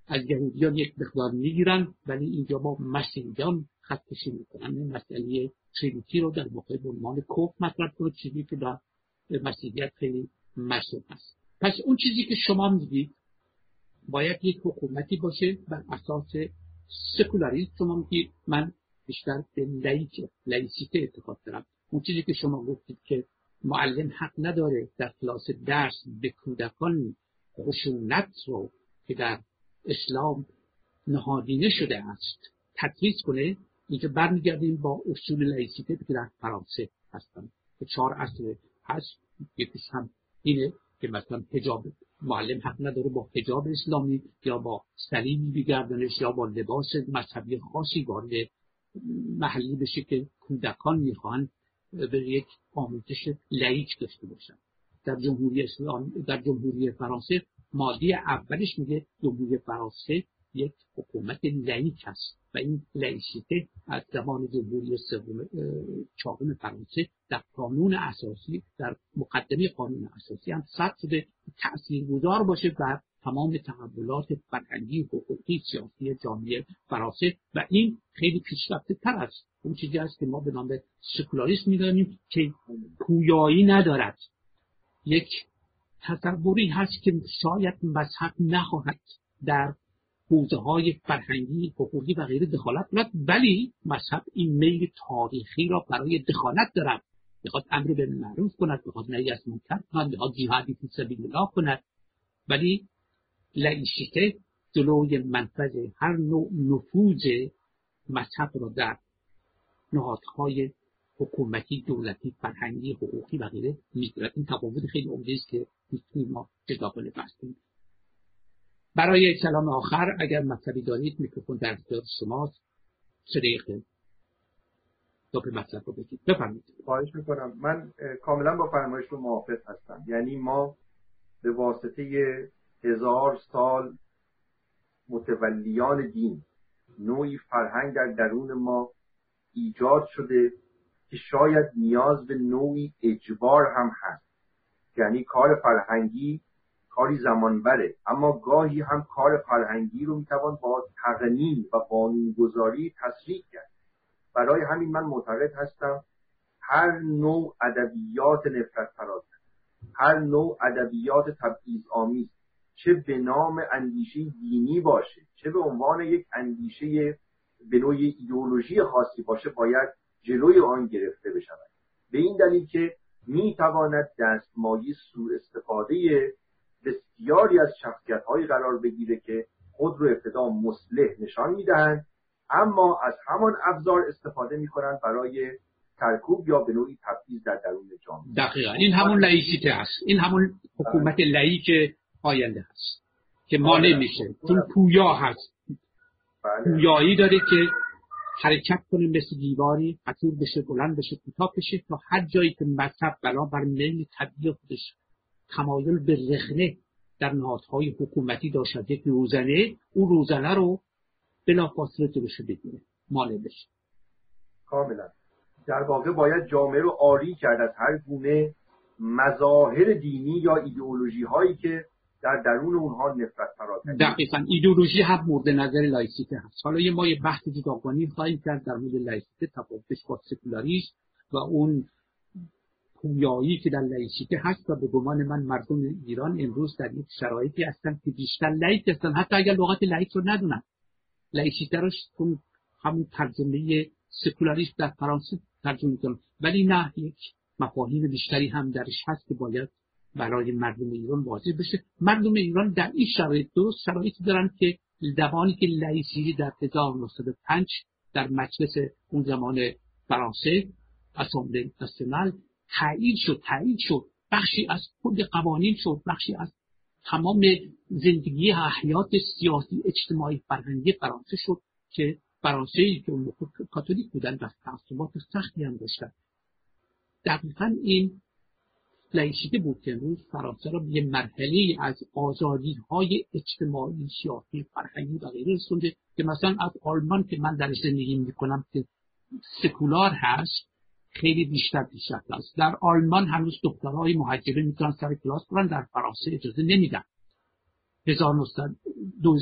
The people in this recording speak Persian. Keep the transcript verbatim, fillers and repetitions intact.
از یهودیان یک مقدار میگیرن، ولی اینجا با مسیحیان خط کشی میکنن. این مسئله ترینیتی رو در واقع به عنوان کفر مطرح کنه، چیزی که در مسیحیت خیلی مشهور است. پس اون چیزی که شما میگید باید یک حکومتی باشه بر اساس سکولاریسم. شما میگید من بیشتر به لایک لایسیته اعتقاد دارم. اون چیزی که شما گفتید که معلم حق نداره در کلاس درس به کودکان خشونت رو که در اسلام نهادینه شده است تدریس کنه، اینجا برمیگردیم با اصول لایسیته که در فرانسه هستن که چهار اصل هست. یکیش هم اینه که مثلا حجاب، معلم حق نداره با حجاب اسلامی یا با سلیمی بگردنش یا با لباس مذهبی خاصی وارد محلی بشه که کودکان میخوان به یک آموزش لایک داشته باشن. در جمهوری اسلام، در جمهوری فرانسه ماده اولش میگه جمهوری فرانسه یک حکومت لایک است و این لایسیته از زمان جمهوری سوم چهارم فرانسه در قانون اساسی، در مقدمه قانون اساسی هم ثبت شده تاثیرگذار باشه بر تمام تحولات فرهنگی، حقوقی، سیاسی جامعه فرانسه و این خیلی پیشرفته تر است اون چیزی است که ما به نام سکولاریسم می‌دانیم که پویایی ندارد. یک تصوری هست که شاید مذهب نخواهد در حوزه‌های فرهنگی، حقوقی و غیره دخالت کند، ولی مذهب این میل تاریخی را برای دخالت دارد. میخواد امر بالمعروف کند، میخواد نهی از منکر کند، میخواد جهادی فی سبیل الله کند، ولی لایسیته جلوی منفذ هر نوع نفوذ مذهب را در نهادهای حکومتی، دولتی، فرهنگی، حقوقی و غیره میگیرد. این تفاوت خیلی عمده است که میتونیم ما جداگانه بحث کنیم. برای کلام آخر اگر مطلبی دارید میکروفون در اختیار شماست. سه دقیقه دو به مطلب رو بگید. بفرمایید. خواهش میکنم. من کاملا با فرمایش رو موافق هستم. یعنی ما به واسطه هزار سال متولیان دین نوعی فرهنگ در درون ما ایجاد شده که شاید نیاز به نوعی اجبار هم هست. یعنی کار فرهنگی کاری زمانبره، اما گاهی هم کار فرهنگی رو میتوان با تقنین و قانونگذاری تسریع کرد. برای همین من معتقد هستم هر نوع ادبیات نفرت پراکنده، هر نوع ادبیات تبعیض‌آمیز، چه به نام اندیشه دینی باشه چه به عنوان یک اندیشه به نوع ایدئولوژی خاصی باشه، باید جلوی آن گرفته بشود. به این دلیل که میتواند دستمایه سوء استفاده بسیاری از شخصیت‌هایی قرار بگیره که خود رو ابتدا مصلح نشان میدهند، اما از همان ابزار استفاده میکنند برای ترکوب یا به نوعی تبعیض در درون جامعه. دقیقاً این همون لایسیته است، این همون حکومت لایک آینده هست که مانع میشه، چون پویا هست. بله. پویایی داره که حرکت کنه مثل دیواری، قطور بشه، بلند بشه، کوتاه بشه، تا هر جایی که مذهب بنابر میل طبیعی خودش تمایل به رخنه در نهادهای حکومتی داشت یک روزنه، اون روزنه رو بلافاصله جلوش بگیره، مانع بشه. کاملا. در واقع باید جامعه رو عاری کرد از هر گونه مظاهر دینی یا ایدئولوژی هایی که در درون اونها نفرت پراکنده. دقیقاً ایدئولوژی هم مورد نظر لایسیته هست. حالا یه ما یه بحث جداگانه خواهیم کرد در مورد لایسیته، تفاوتش با سکولاریسم و اون پویایی که در لایسیته هست. و به گمان من مردم ایران امروز در یک شرایطی هستن که بیشتر لایک هستن، حتی اگر لغت لایک رو ندونن. لایسیته رو همون ترجمه سکولاریسم در فرانسه ترجمه کنن، ولی نه، یک مفاهیم بیشتری هم درش هست که باید برای مردم ایران واضح بشه. مردم ایران در این شرایط درست شرایطی دارن که زمانی که لایسیته در هزار و نهصد و پنج در مجلس اون زمان فرانسه اسامبله ناسیونال تایید شد تایید شد بخشی از کل قوانین شد، بخشی از تمام زندگی حیات سیاسی اجتماعی فرهنگی فرانسه شد که فرانسه‌ای که اون موقع کاتولیک بودن و تعصبات سختی هم داشتن. دقیقاً این لایسیته بود که امروز فرانسه را به یه مرحله از آزادی‌های اجتماعی، سیاسی، فرهنگی و غیره رسونده که مثلا از آلمان که من درش زندگی می‌کنم که سکولار هست خیلی بیشتر پیشرفت است. در آلمان هنوز دخترهای محجبه میتونن سر کلاس برن، در فرانسه اجازه نمیدن. هزار و نهصد